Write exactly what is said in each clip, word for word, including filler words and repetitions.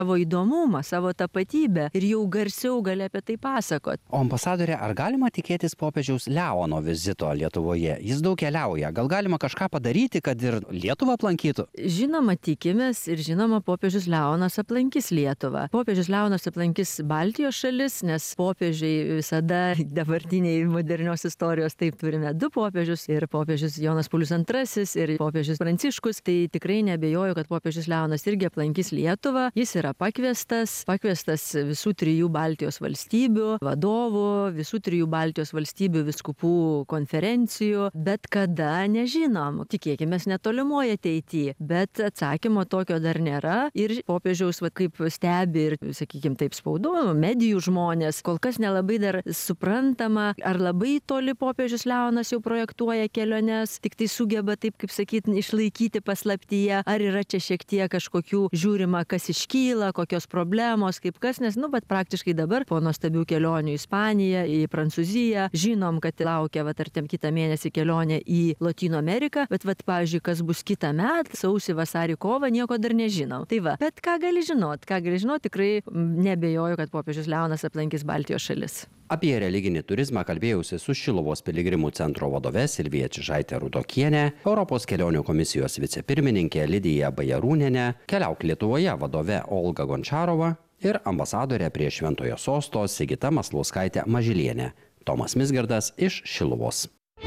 savo įdomumą, savo tapatybę ir jau garsiau gali apie tai pasakot. O ambasadorė, ar galima tikėtis popiežiaus Leono vizito Lietuvoje? Jis daug keliauja. Gal galima kažką padaryti, kad ir Lietuvą aplankytų? Žinoma, tikimės ir žinoma, popiežius Leonas aplankys Lietuvą. Popiežius Leonas aplankys Baltijos šalis, nes popiežiai visada dabartiniai modernios istorijos taip turime du popiežius ir popiežius Jonas Paulius antrasis ir popiežius Pranciškus. Tai tikrai neabejoju, kad popiežius Leonas irgi aplankys Lietuvą. Jis yra pakviestas, pakviestas visų trijų Baltijos valstybių vadovų, visų trijų Baltijos valstybių vyskupų konferencijų, bet kada nežinom. Tikėkimės netolimoje ateityje, bet atsakymo tokio dar nėra ir popiežiaus, va, kaip stebi ir, sakykime, taip spaudo, medijų žmonės, kol kas nelabai dar suprantama, ar labai toli popiežius Leonas jau projektuoja keliones, tik tai sugeba taip, kaip sakyti, išlaikyti paslaptyje, ar yra čia šiek tiek kažkokių žiūrima, kas iškyla, kokios problemos, kaip kas, nes, nu, bet praktiškai dabar po nuostabių kelionių į Ispaniją, į Prancūziją, žinom, kad laukia, va, tarkim, kitą mėnesį kelionė į Lotynų Ameriką, bet, va, pavyzdžiui, kas bus kitą metą, sausį, vasarį, kovą, nieko dar nežinom. Tai va, bet ką gali žinot, ką gali žinot, tikrai nebejoju, kad popiežius Leonas aplankys Baltijos šalis. Apie religinį turizmą kalbėjausi su Šiluvos piligrimų centro vadove Silvija Čižaitė Rudokienė, Europos kelionių komisijos vicepirmininkė Lidija Bajarūnienė, Keliauk Lietuvoje vadove Olga Gončarova ir ambasadorė prie Šventojo sosto Sigita Maslauskaitė Mažylienė. Tomas Mizgardas iš Šiluvos.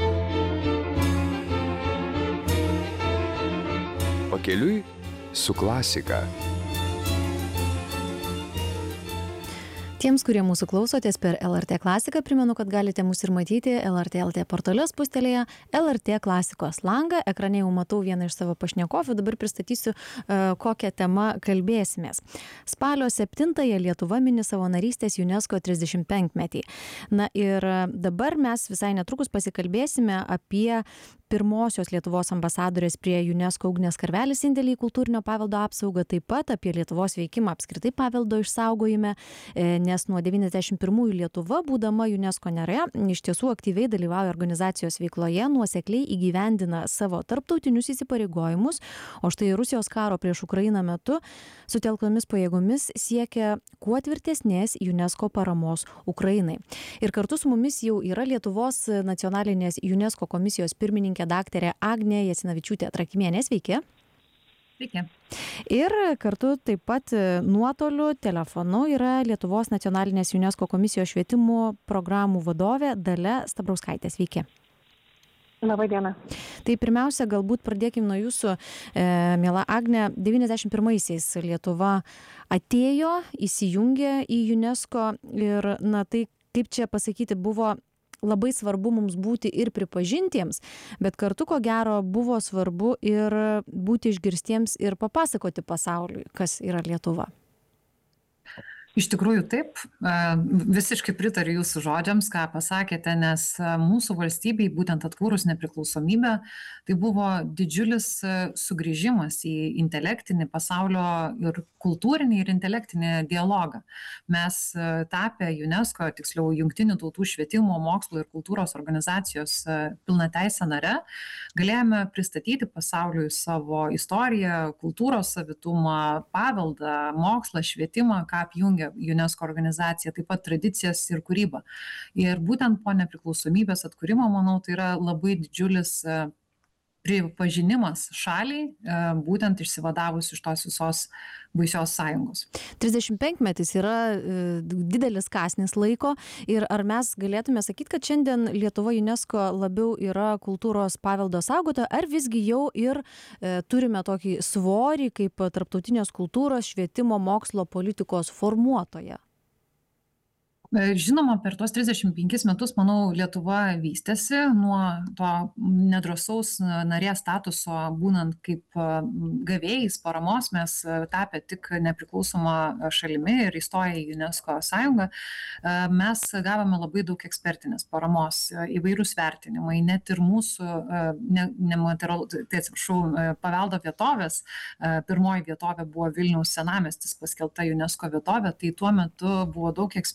Pakeliui su klasika. Tiems, kurie mūsų klausotės per L R T klasiką, primenu, kad galite mus ir matyti L R T L T portale spustelėje L R T klasikos langą. Ekrane jau matau vieną iš savo pašnekovių, dabar pristatysiu, kokią temą kalbėsimės. Spalio septintąją Lietuva mini savo narystės UNESCO trisdešimtpenkmetį. Na ir dabar mes visai netrukus pasikalbėsime apie pirmosios Lietuvos ambasadorės prie UNESCO Ugnės Karvelis indėlį į kultūrinio paveldo apsaugą, taip pat apie Lietuvos veikimą apskritai paveldo išsaugojime, nes nuo devyniasdešimt pirmųjų Lietuva, būdama UNESCO nare, iš tiesų aktyviai dalyvauja organizacijos veikloje, nuosekliai įgyvendina savo tarptautinius įsipareigojimus, o štai Rusijos karo prieš Ukrainą metu sutelktomis pajėgomis siekia kuo tvirtesnės UNESCO paramos Ukrainai. Ir kartu su mumis jau yra Lietuvos nacionalinės UNESCO komisijos pirmininkė daktarė Agnė Jasinavičiūtė Trakimienė. Sveiki. Sveiki. Ir kartu taip pat nuotoliu telefonu yra Lietuvos nacionalinės UNESCO komisijos švietimo programų vadovė Dalia Stabrauskaitė. Sveiki. Labą dieną. Tai pirmiausia, galbūt pradėkime nuo jūsų, e, miela Agnė. devyniasdešimt pirmaisiais Lietuva atėjo, įsijungė į UNESCO ir, na, tai, kaip čia pasakyti, buvo labai svarbu mums būti ir pripažintiems, bet kartu, ko gero, buvo svarbu ir būti išgirstiems ir papasakoti pasauliui, kas yra Lietuva. Iš tikrųjų taip, visiškai pritariu jūsų žodžiams, ką pasakėte, nes mūsų valstybei, būtent atkūrus nepriklausomybę, tai buvo didžiulis sugrįžimas į intelektinį pasaulio ir kultūrinį ir intelektinį dialogą. Mes tapę UNESCO, tiksliau Jungtinių tautų švietimo, mokslo ir kultūros organizacijos pilnateisę nare, galėjome pristatyti pasauliui savo istoriją, kultūros savitumą, paveldą, mokslą, švietimą, ką apjungia UNESCO organizacija, taip pat tradicijas ir kūrybą. Ir būtent po nepriklausomybės atkūrimo, manau, tai yra labai didžiulis pripažinimas šaliai, būtent išsivadavus iš tos visos baisios sąjungos. trisdešimtpenkmetis yra didelis kąsnis laiko ir ar mes galėtume sakyti, kad šiandien Lietuva UNESCO labiau yra kultūros paveldo saugotoja, ar visgi jau ir e, turime tokį svorį kaip tarptautinės kultūros, švietimo, mokslo, politikos formuotoja? Žinoma, per tuos trisdešimt penkis metus, manau, Lietuva vystėsi nuo to nedrasaus narės statuso, būnant kaip gavėjais paramos, mes tapę tik nepriklausomą šalimi ir įstoję į UNESCO sąjungą, mes gavome labai daug ekspertinės paramos, įvairūs vertinimai, net ir mūsų ne, nematerialų, tai atsiprašau, paveldo vietovės, pirmoji vietovė buvo Vilniaus senamiestis paskelbta UNESCO vietovė, tai tuo metu buvo daug ekspertų dėmesio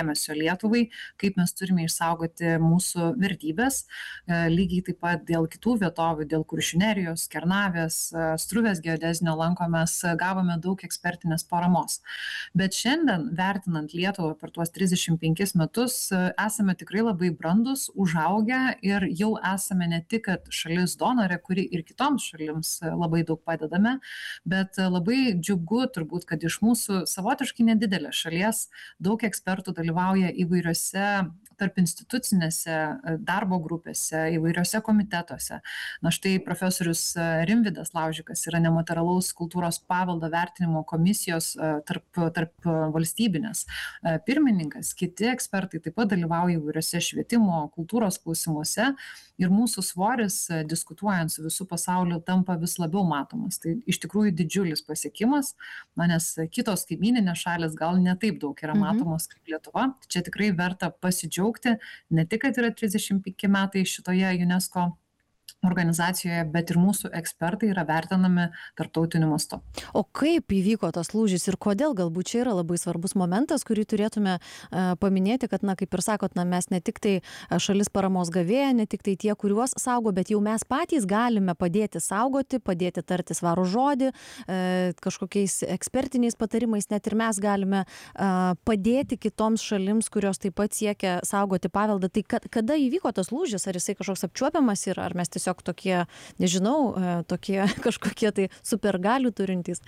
dėmesio Lietuvai, kaip mes turime išsaugoti mūsų vertybės. Lygiai taip pat dėl kitų vietovių, dėl Kuršių nerijos, Kernavės, Struvės geodezinio lanko mes gavome daug ekspertinės paramos. Bet šiandien, vertinant Lietuvą per tuos trisdešimt penkis metus, esame tikrai labai brandus, užaugę ir jau esame ne tik šalis donorė, kuri ir kitoms šalims labai daug padedame, bet labai džiugu turbūt, kad iš mūsų savotiškai nedidelės šalies daug ekspertų dalyvauja įvairiose tarp institucinėse darbo grupėse, įvairiose komitetuose. Na štai profesorius Rimvydas Laužikas yra nematerialaus kultūros paveldo vertinimo komisijos tarp, tarp valstybinės pirmininkas. Kiti ekspertai taip pat dalyvauja įvairiose švietimo, kultūros klausimuose ir mūsų svoris, diskutuojant su visų pasauliu, tampa vis labiau matomas. Tai iš tikrųjų didžiulis pasiekimas, na, nes kitos kaimyninės šalis gal ne taip daug yra matomos kaip Lietuva. Čia tikrai verta pasidžiaugti, ne tik, kad yra trisdešimt penki metai šitoje UNESCO organizacijoje, bet ir mūsų ekspertai yra vertinami tarptautiniu mastu. O kaip įvyko tas lūžis ir kodėl galbūt čia yra labai svarbus momentas, kurį turėtume uh, paminėti, kad, na, kaip ir sakot, na, mes ne tik tai šalis paramos gavėja, ne tik tai tie, kuriuos saugo, bet jau mes patys galime padėti saugoti, padėti tarti svarų žodį, uh, kažkokiais ekspertiniais patarimais, net ir mes galime uh, padėti kitoms šalims, kurios taip pat siekia saugoti paveldą. Tai kad, kada įvyko tas lūžis, ar jisai kažkoks apčiuopiamas yra, ar mes tiesiog tokie, nežinau, tokie kažkokie tai supergalių turintys?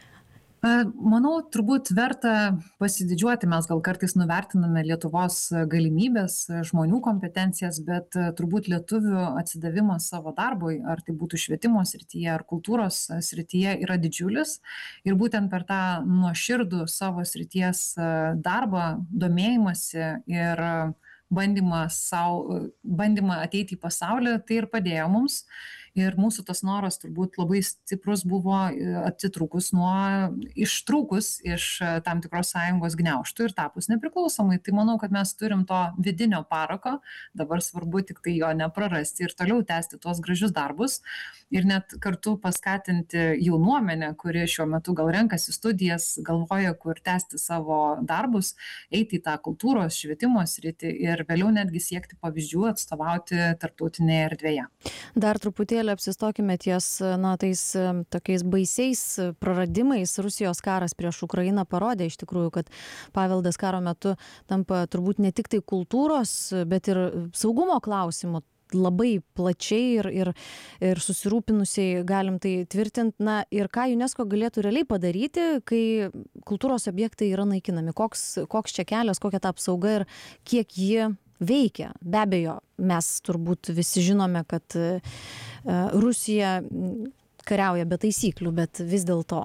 Manau, turbūt verta pasididžiuoti, mes gal kartais nuvertiname Lietuvos galimybės, žmonių kompetencijas, bet turbūt lietuvių atsidavimas savo darbui, ar tai būtų švietimo srityje, ar kultūros srityje, yra didžiulis. Ir būtent per tą nuoširdų savo srities darbą, domėjimąsi ir bandymą, sau, bandymą ateiti į pasaulį, tai ir padėjo mums. Ir mūsų tas noras turbūt labai stiprus buvo atitrūkus nuo, ištrūkus iš tam tikros sąjungos gniaužtų ir tapus nepriklausomai. Tai manau, kad mes turim to vidinio parako, dabar svarbu tik tai jo neprarasti ir toliau tęsti tuos gražius darbus. Ir net kartu paskatinti jaunuomenę, kuri šiuo metu gal renkasi studijas, galvoja, kur tęsti savo darbus, eiti į tą kultūros, švietimo sritį ir vėliau netgi siekti pavyzdžių, atstovauti tarptautinėje erdvėje. Dar truputėlį apsistokime ties, na, tais tokiais baisiais praradimais. Rusijos karas prieš Ukrainą parodė iš tikrųjų, kad paveldas karo metu tampa turbūt ne tik tai kultūros, bet ir saugumo klausimų labai plačiai ir, ir, ir susirūpinusiai galim tai tvirtinti. Na, ir ką UNESCO galėtų realiai padaryti, kai kultūros objektai yra naikinami? Koks, koks čia kelias, kokia ta apsauga ir kiek ji veikia? Be abejo, mes turbūt visi žinome, kad Rusija kariauja be taisyklių, bet vis dėlto.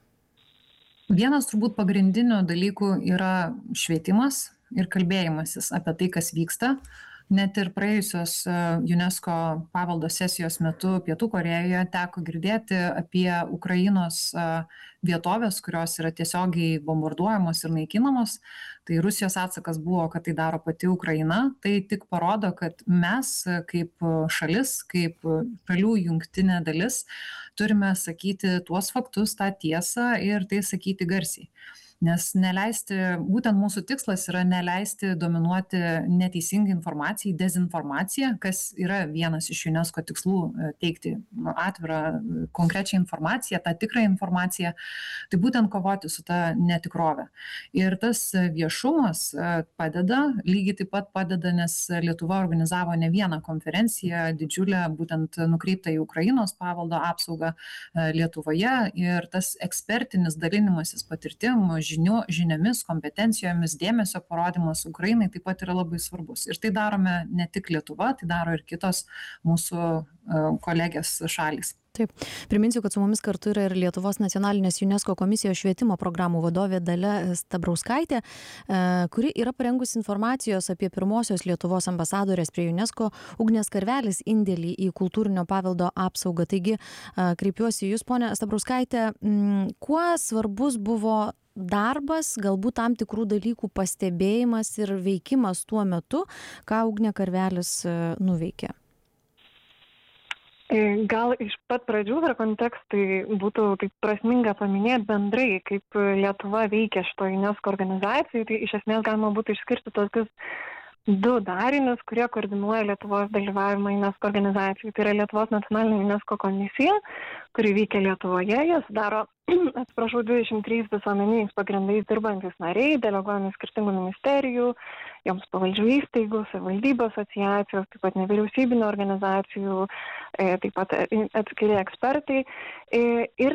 Vienas turbūt pagrindinių dalykų yra švietimas ir kalbėjimasis apie tai, kas vyksta. Net ir praėjusios UNESCO paveldo sesijos metu Pietų Korėjoje teko girdėti apie Ukrainos vietovės, kurios yra tiesiogiai bombarduojamos ir naikinamos. Tai Rusijos atsakas buvo, kad tai daro pati Ukraina. Tai tik parodo, kad mes kaip šalis, kaip šalių jungtinė dalis, turime sakyti tuos faktus, tą tiesą ir tai sakyti garsiai. Nes neleisti, būtent mūsų tikslas yra neleisti dominuoti neteisingai informacijai, dezinformaciją, kas yra vienas iš UNESCO tikslų teikti atvirą konkrečią informaciją, tą tikrą informaciją, tai būtent kovoti su ta netikrove. Ir tas viešumas padeda, lygiai taip pat padeda, nes Lietuva organizavo ne vieną konferenciją, didžiulę, būtent nukreiptą į Ukrainos paveldo apsaugą Lietuvoje, ir tas ekspertinis dalinimasis patirtim, žinių, žiniomis, kompetencijomis, dėmesio parodymas Ukrainai taip pat yra labai svarbus. Ir tai darome ne tik Lietuva, tai daro ir kitos mūsų kolegės šalys. Taip. Priminsiu, kad su mumis kartu yra ir Lietuvos nacionalinės UNESCO komisijos švietimo programų vadovė Dalia Stabrauskaitė, kuri yra parengusi informacijos apie pirmosios Lietuvos ambasadorės prie UNESCO Ugnės Karvelis indėlį į kultūrinio paveldo apsaugą. Taigi, kreipiuosi jūs, ponia Stabrauskaitė, kuo svarbus buvo darbas, galbūt tam tikrų dalykų pastebėjimas ir veikimas tuo metu, ką Ugnė Karvelis nuveikė? Gal iš pat pradžių dar kontekstai būtų taip prasminga paminėti bendrai, kaip Lietuva veikia šito UNESCO organizacijai. Tai iš esmės galima būtų išskirti tokius du darinius, kurie koordinuoja Lietuvos dalyvavimą UNESCO organizacijai. Tai yra Lietuvos nacionalinė UNESCO komisija, kuri veikia Lietuvoje. Jie sudaro, atsiprašau, dvidešimt trys visuomeniniais pagrindais dirbantis nariai, deleguojami skirtingų ministerijų, joms pavaldžių įstaigų, savivaldybių asociacijos, taip pat nevyriausybinių organizacijų, taip pat atskiri ekspertai. Ir